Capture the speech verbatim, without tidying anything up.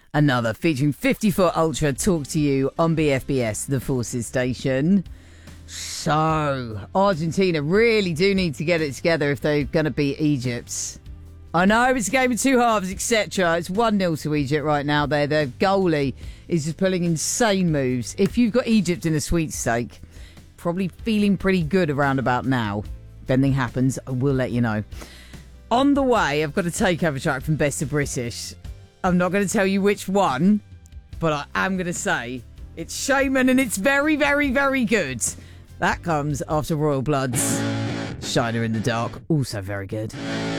another featuring fifty foot Ultra talk to you on B F B S, the Forces station. So, Argentina really do need to get it together if they're going to beat Egypt. I know it's a game of two halves, et cetera. It's one nil to Egypt right now. There, their goalie is just pulling insane moves. If you've got Egypt in a sweepstake, probably feeling pretty good around about now. If anything happens, I will let you know. On the way, I've got a takeover track from Best of British. I'm not going to tell you which one, but I am going to say it's Shaman and it's very, very, very good. That comes after Royal Blood's Shiner in the Dark, also very good.